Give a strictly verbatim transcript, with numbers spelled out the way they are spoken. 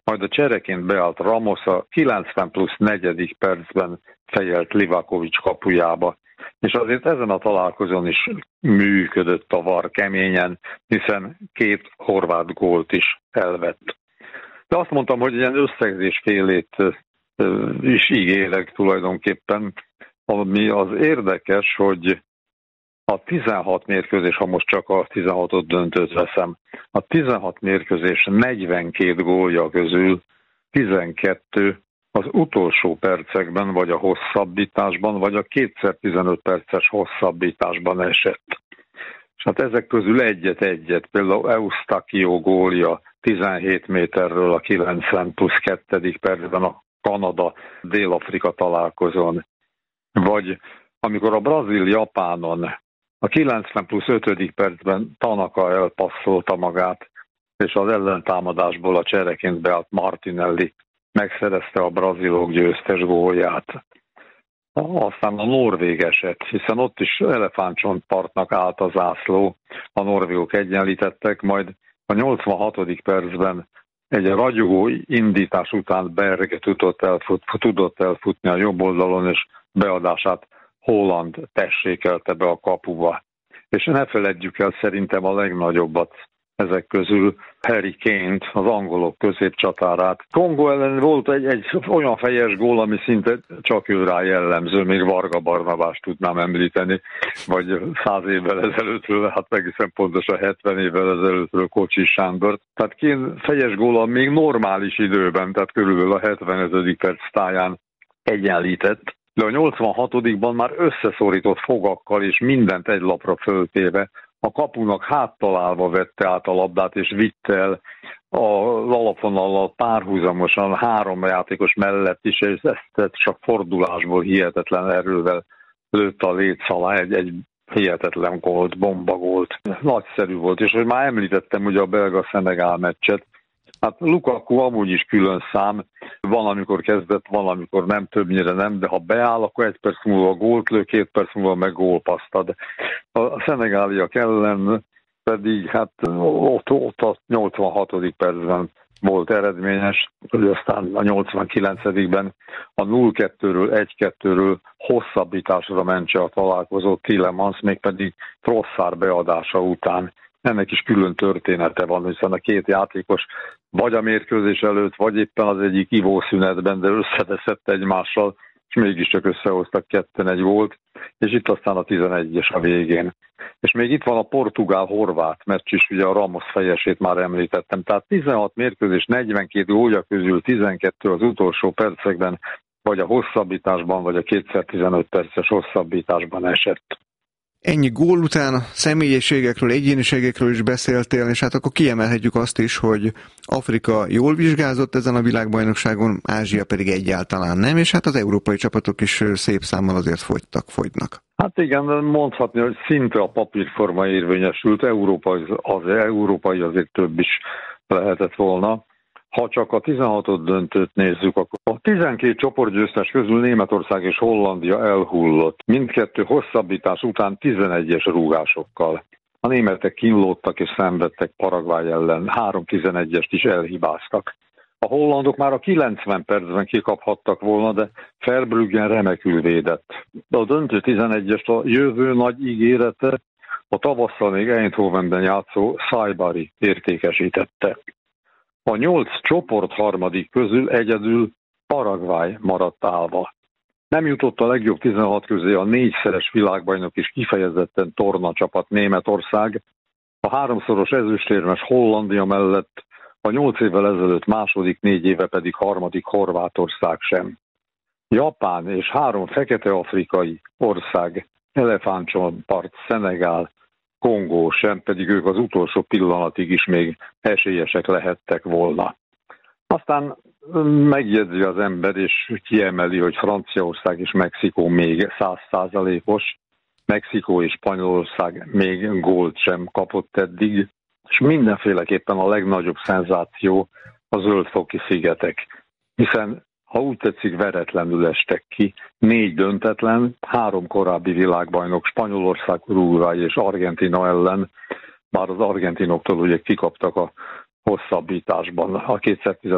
majd a csereként beállt Ramos a kilencven plusz negyedik percben fejelt Livakovics kapujába. És azért ezen a találkozón is működött a VAR keményen, hiszen két horvát gólt is elvett. De azt mondtam, hogy ilyen összegzés félét is ígérek tulajdonképpen, ami az érdekes, hogy a tizenhat mérkőzés, ha most csak a tizenhatot döntőt veszem, a tizenhat mérkőzés negyvenkét gólja közül tizenkettő az utolsó percekben, vagy a hosszabbításban, vagy a kétszer tizenöt perces hosszabbításban esett. És hát ezek közül egyet-egyet, például Eustáquio gólja tizenhét méterről a kilencven plusz kettő percben a Kanada-Dél-Afrika találkozón. Vagy amikor a Brazil-Japánon a kilencven plusz ötödik percben Tanaka elpasszolta magát, és az ellentámadásból a csereként beállt Martinelli megszerezte a brazilok győztes gólját. Aztán a norvég eset, hiszen ott is elefántcsontpartnak állt a zászló, a norvégok egyenlítettek, majd a nyolcvanhatodik percben egy ragyogó indítás után Berge tudott, elfut, tudott elfutni a jobb oldalon, és beadását Holland tessékelte be a kapuba. És ne feledjük el szerintem a legnagyobbat ezek közül, Harry Kane-t, az angolok középcsatárát. Kongó ellen volt egy, egy olyan fejes gól, ami szinte csak ő rá jellemző, még Varga Barnabást tudnám említeni, vagy száz évvel ezelőttről, hát egészen pontosan hetven évvel ezelőttről Kocsis Sándort. Tehát Kane fejes góla még normális időben, tehát körülbelül a hetvenedik perc táján egyenlített, de a nyolcvanhatodikban már összeszorított fogakkal és mindent egy lapra föltéve a kapunak háttalálva vette át a labdát, és vitte el az alapvonallal párhuzamosan három játékos mellett is, és ezt csak fordulásból hihetetlen erővel lőtt a léc alá egy, egy hihetetlen gólt, bombagólt. Nagyszerű volt, és hogy már említettem ugye a belga-szenegál meccset, hát Lukaku amúgy is külön szám, van, amikor kezdett, van, amikor nem, többnyire nem, de ha beáll, akkor egy perc múlva gólt lő, két perc múlva meg gólpaszt ad. A szenegáliak ellen pedig hát ott, ott a nyolcvanhatodik percben volt eredményes, hogy aztán a nyolcvankilencedikben a nulla kettőről, egy kettőről hosszabbításra mentse a találkozó Tielemans, mégpedig Trossard beadása után. Ennek is külön története van, hiszen a két játékos vagy a mérkőzés előtt, vagy éppen az egyik ivószünetben, de összeveszett egymással, és mégiscsak összehoztak ketten egy gólt, és itt aztán a tizenegyes a végén. És még itt van a portugál-horvát meccs is, ugye a Ramos fejesét már említettem, tehát tizenhat mérkőzés, negyvenkét gólja közül tizenkettő az utolsó percekben, vagy a hosszabbításban, vagy a kétszer tizenöt perces hosszabbításban esett. Ennyi gól után személyiségekről, egyéniségekről is beszéltél, és hát akkor kiemelhetjük azt is, hogy Afrika jól vizsgázott ezen a világbajnokságon, Ázsia pedig egyáltalán nem, és hát az európai csapatok is szép számmal azért fogytak, fogynak. Hát igen, mondhatni, hogy szinte a papírforma érvényesült, Európa az, az európai azért több is lehetett volna. Ha csak a tizenhatot döntőt nézzük, akkor a tizenkét csoportgyőztes közül Németország és Hollandia elhullott. Mindkettő hosszabbítás után tizenegyes rúgásokkal. A németek kínlódtak és szenvedtek Paraguay ellen, három tizenegyest is elhibáztak. A hollandok már a kilencven percben kikaphattak volna, de Verbruggen remekül védett. De a döntő tizenegyest a jövő nagy ígérete a tavasszal még Eindhovenben játszó Saibari értékesítette. A nyolc csoport harmadik közül egyedül Paraguay maradt állva. Nem jutott a legjobb tizenhat közé a négyszeres világbajnok is kifejezetten torna csapat Németország, a háromszoros ezüstérmes Hollandia mellett a nyolc évvel ezelőtt második, négy éve pedig harmadik Horvátország sem. Japán és három fekete-afrikai ország, elefántcsontpart, Szenegál, Kongó sem, pedig ők az utolsó pillanatig is még esélyesek lehettek volna. Aztán megjegyzi az ember, és kiemeli, hogy Franciaország és Mexikó még száz százalékos, Mexikó és Spanyolország még gólt sem kapott eddig, és mindenféleképpen a legnagyobb szenzáció a Zöld-foki szigetek, hiszen ha úgy tetszik, veretlenül estek ki. Négy döntetlen, három korábbi világbajnok, Spanyolország, Uruguay és Argentína ellen, bár az argentinoktól ugye kikaptak a hosszabbításban a kétezer-tizenöt